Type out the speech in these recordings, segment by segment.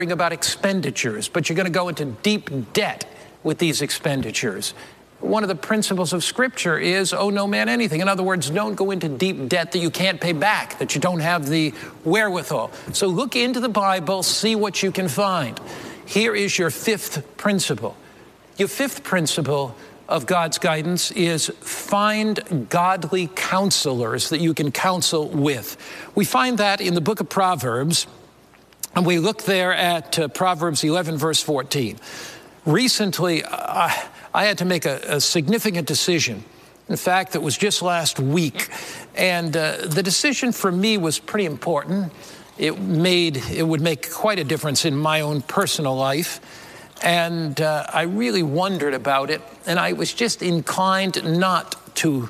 about expenditures, but you're going to go into deep debt with these expenditures. One of the principles of Scripture is owe no man anything. In other words, don't go into deep debt that you can't pay back, that you don't have the wherewithal. So look into the Bible, see what you can find. Here is your fifth principle. Your fifth principle of God's guidance is find godly counselors that you can counsel with. We find that in the book of Proverbs, and we look there at Proverbs 11, verse 14. Recently, I had to make a significant decision. In fact, it was just last week. And the decision for me was pretty important. It would make quite a difference in my own personal life. And I really wondered about it. And I was just inclined not to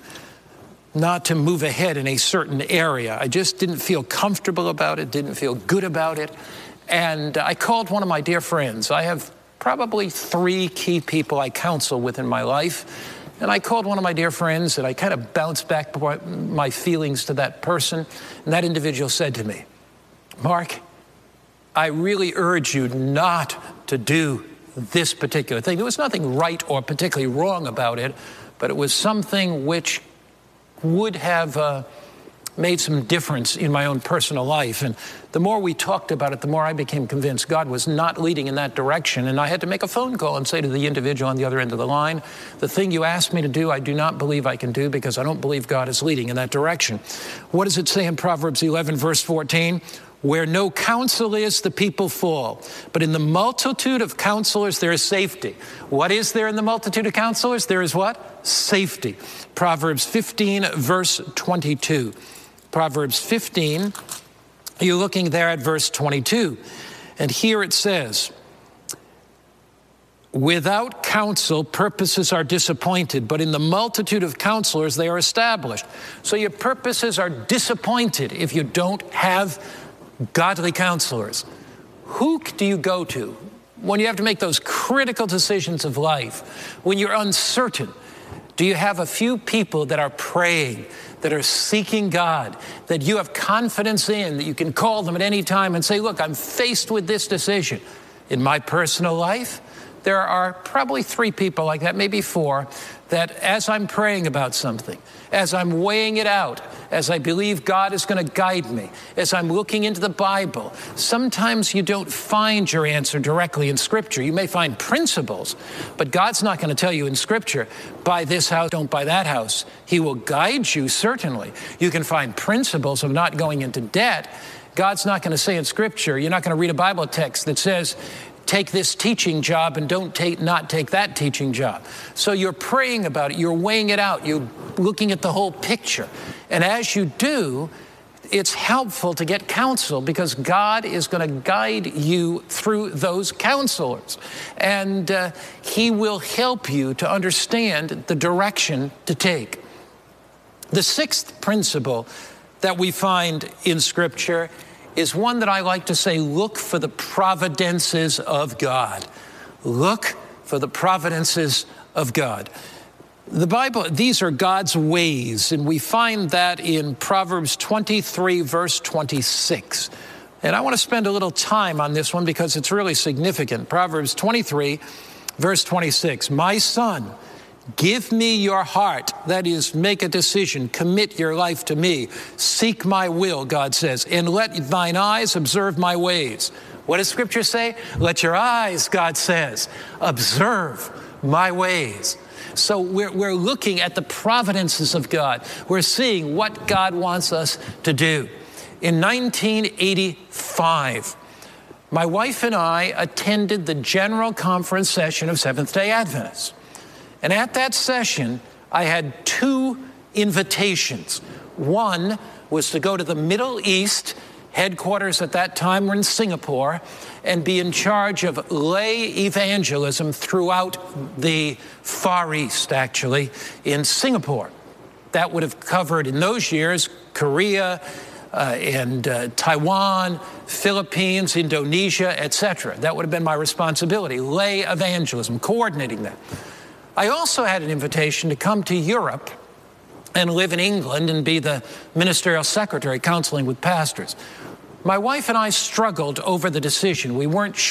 move ahead in a certain area. I just didn't feel comfortable about it, didn't feel good about it. And I called one of my dear friends. I have probably 3 key people I counsel with in my life. And I called one of my dear friends, and I kind of bounced back my feelings to that person. And that individual said to me, Mark, I really urge you not to do this particular thing. There was nothing right or particularly wrong about it, but it was something which would have made some difference in my own personal life. And the more we talked about it, the more I became convinced God was not leading in that direction. And I had to make a phone call and say to the individual on the other end of the line, the thing you asked me to do, I do not believe I can do because I don't believe God is leading in that direction. What does it say in Proverbs 11, verse 14? Where no counsel is, the people fall. But in the multitude of counselors, there is safety. What is there in the multitude of counselors? There is what? Safety. Proverbs 15, verse 22. Proverbs 15, you're looking there at verse 22. And here it says, without counsel, purposes are disappointed, but in the multitude of counselors, they are established. So your purposes are disappointed if you don't have godly counselors. Who do you go to when you have to make those critical decisions of life, when you're uncertain? Do you have a few people that are praying, that are seeking God, that you have confidence in, that you can call them at any time and say, look, I'm faced with this decision? In my personal life, there are probably 3 people like that, maybe 4, that as I'm praying about something, as I'm weighing it out, as I believe God is going to guide me, as I'm looking into the Bible, sometimes you don't find your answer directly in Scripture. You may find principles, but God's not going to tell you in Scripture, buy this house, don't buy that house. He will guide you, certainly. You can find principles of not going into debt. God's not going to say in Scripture, you're not going to read a Bible text that says, take this teaching job and not take that teaching job. So you're praying about it, you're weighing it out, you're looking at the whole picture. And as you do, it's helpful to get counsel because God is going to guide you through those counselors. And He will help you to understand the direction to take. The 6th principle that we find in Scripture is one that I like to say, look for the providences of God. Look for the providences of God. The Bible, these are God's ways, and we find that in Proverbs 23, verse 26. And I want to spend a little time on this one because it's really significant. Proverbs 23, verse 26. My son, give me your heart, that is, make a decision, commit your life to me. Seek my will, God says, and let thine eyes observe my ways. What does Scripture say? Let your eyes, God says, observe my ways. So we're looking at the providences of God. We're seeing what God wants us to do. In 1985, my wife and I attended the General Conference session of Seventh-day Adventists. And at that session, I had 2 invitations. One was to go to the Middle East. Headquarters at that time were in Singapore, and be in charge of lay evangelism throughout the Far East, actually, in Singapore. That would have covered, in those years, Korea and Taiwan, Philippines, Indonesia, etc. That would have been my responsibility, lay evangelism, coordinating that. I also had an invitation to come to Europe and live in England and be the ministerial secretary counseling with pastors. My wife and I struggled over the decision. We weren't